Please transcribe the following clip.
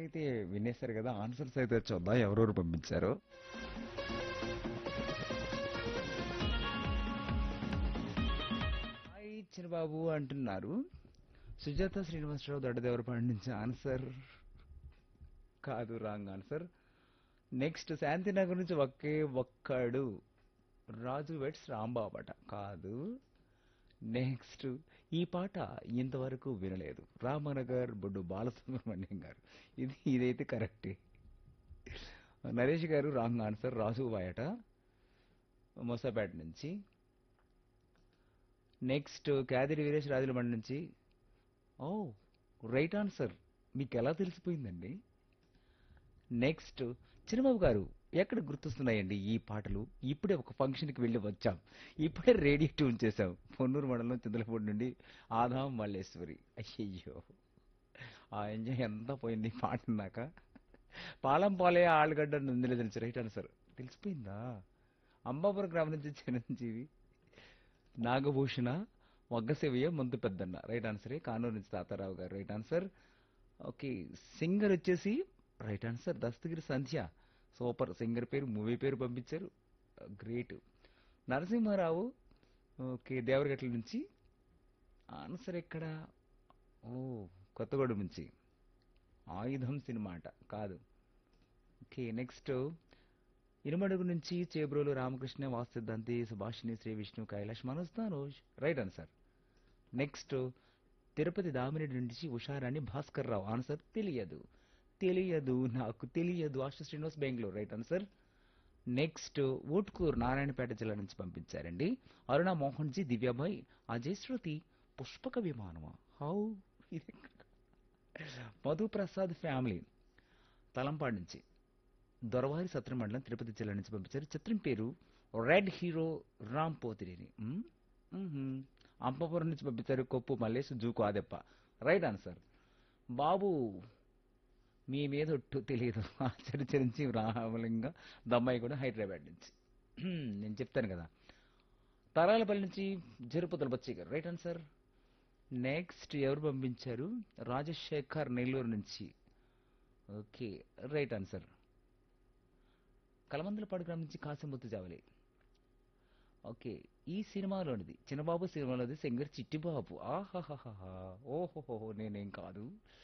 అయితే వినేశారు కదా, ఆన్సర్స్ అయితే చూద్దాం ఎవరెవరు పంపించారో. హాయ్ చిన్నబాబు అంటున్నారు. సుజాత శ్రీనివాసరావు దొడ్డదేవర పండించే ఆన్సర్ కాదు, రాంగ్ ఆన్సర్. నెక్స్ట్ శాంతినగర్ నుంచి ఒకే ఒక్కడు రాజు వెట్స్ రాంబాబట కాదు. నెక్స్ట్ ఈ పాట ఇంతవరకు వినలేదు రామనగర్ బొడ్డు బాలసుబ్రహ్మణ్యం గారు. ఇదైతే కరెక్టే. నరేష్ గారు రాంగ్ ఆన్సర్. రాజు బాయట మొసాపేట నుంచి. నెక్స్ట్ క్యాదిరి వీరేష్ రాజులమండ నుంచి. ఓ, రైట్ ఆన్సర్. మీకు ఎలా తెలిసిపోయిందండి? నెక్స్ట్ చిన్నబాబు గారు, ఎక్కడ గుర్తొస్తున్నాయండి ఈ పాటలు? ఇప్పుడే ఒక ఫంక్షన్కి వెళ్ళి వచ్చాం, ఇప్పుడే రేడియో ట్యూన్ చేశాం. పొన్నూరు మండలం చింతలపూడి నుండి ఆదాం మల్లేశ్వరి. అయ్యయ్యో, ఆ ఎంజాయ్ ఎంత పోయింది ఈ పాట నాక. పాలం పాలే ఆలుగడ్డ నుందిలే తెలుసు, రైట్ ఆన్సర్. తెలిసిపోయిందా? అంబాపురం గ్రామం నుంచి చిరంజీవి, నాగభూషణ, మొగ్గశివయ్య, ముందు పెద్దన్న, రైట్ ఆన్సరే. కానూరు నుంచి తాతారావు గారు, రైట్ ఆన్సర్. ఓకే, సింగర్ వచ్చేసి రైట్ ఆన్సర్ దస్తగిరి సంధ్య. సూపర్ సింగర్ పేరు, మూవీ పేరు పంపించారు. గ్రేట్. నరసింహారావు, ఓకే, దేవరగట్ల నుంచి. ఆన్సర్ ఎక్కడ? ఓ, కొత్తగూడెం నుంచి. ఆయుధం సినిమా అంట కాదు. ఓకే, నెక్స్ట్ ఇనుమడుగు నుంచి Chebrolu Ramakrishna, వాస్తుద్దంతి, Subhashini, Shri Vishnu, Kailash, Manoj Tanoj, right answer. Next Tirupati Damireddy నుంచి ఉషారాణి భాస్కర్ రావు, ఆన్సర్ తెలియదు. తెలియదు నాకు తెలియదు. ఆశ Srinivas Bengaluru, right answer. Next Utkur Narayanpet జిల్లా నుంచి పంపించారండి. అరుణ Mohan G, Divya Bai, Ajay Shruti, Pushpaka విమానమా how, ఇది మధుప్రసాద్ ఫ్యామిలీ తలంపాడు నుంచి. దొరవారి సత్రం మండలం తిరుపతి జిల్లా నుంచి పంపించారు. చిత్రం పేరు రెడ్ హీరో రామ్ పోతిరేని. అంపపురం నుంచి పంపించారు. కొప్పు మల్లేష్, జూకు ఆదెప్ప, రైట్ ఆన్సర్. బాబు మీ మీద ఒట్టు తెలియదు. ఆచార్య చిరంజీవి రామలింగ దమ్మాయి కూడా హైదరాబాద్ నుంచి. నేను చెప్తాను కదా. తరాలపల్లి నుంచి జరుపుతల బచ్చయ్య గారు, రైట్ ఆన్సర్. నెక్స్ట్ ఎవరు పంపించారు? రాజశేఖర్ నెల్లూరు నుంచి. Okay, right answer. కలమందలపాడు గ్రామం నుంచి కాసిముత్తు జావలి. ఓకే, ఈ సినిమాలోనిది చిన్నబాబు సినిమాలోది సింగర్ చిట్టిబాబు. ఆహాహాహా, ఓహోహో, నేనేం కాదు.